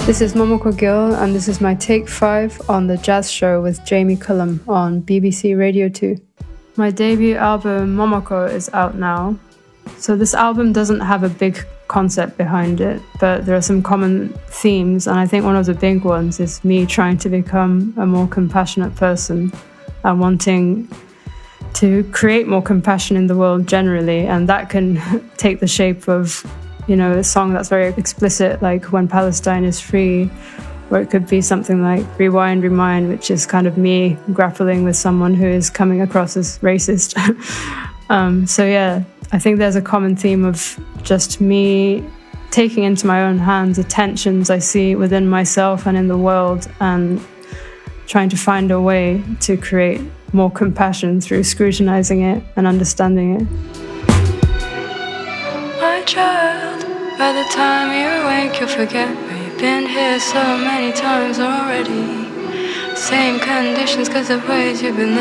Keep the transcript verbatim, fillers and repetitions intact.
This is Momoko Gill, and this is my take five on the jazz show with Jamie Cullum on B B C Radio two. My debut album, Momoko, is out now. So this album doesn't have a big concept behind it, but there are some common themes, and I think one of the big ones is me trying to become a more compassionate person and wanting to create more compassion in the world generally, and that can take the shape of, you know, a song that's very explicit, like When Palestine is Free, or it could be something like Rewind, Remind, which is kind of me grappling with someone who is coming across as racist. um, so yeah, I think there's a common theme of just me taking into my own hands the tensions I see within myself and in the world, and trying to find a way to create more compassion through scrutinizing it and understanding it. My child, by the time you're awake, you'll forget where you've been here so many times already. Same conditions, cause of ways you've been